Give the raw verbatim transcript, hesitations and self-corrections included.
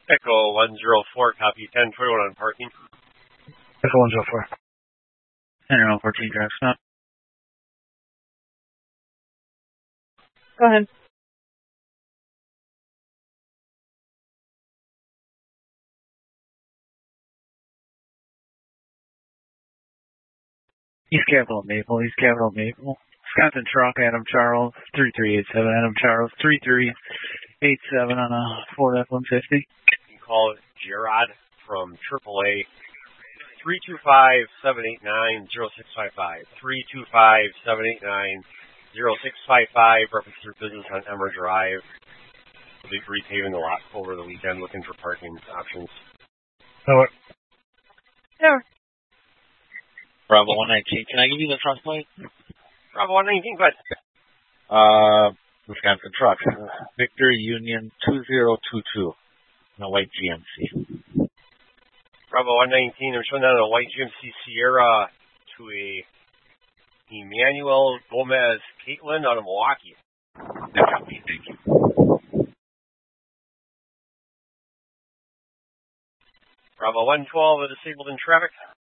Echo one zero four, copy ten, Toyota on parking. Echo one zero four. ten around fourteen, drive stop. Go ahead. East Capitol Maple, East Capitol Maple. Wisconsin truck, Adam Charles, three three eight seven. Adam Charles, three three eight seven on a Ford F one fifty. You can call Gerard from triple A, three two five, seven eight nine, zero six five five. three two five, seven eight nine, zero six five five. Reference your business on Emmer Drive. We'll be repaving the lot over the weekend, looking for parking options. Over. Yeah. Bravo one nineteen. Can I give you the trust plate? Bravo one nineteen, go ahead. Uh, Wisconsin trucks. Victor Union two zero two two. No white G M C. Bravo one nineteen, I'm showing that on a white G M C Sierra to a Emmanuel Gomez Caitlin out of Milwaukee. Thank you. Bravo one twelve, disabled in traffic.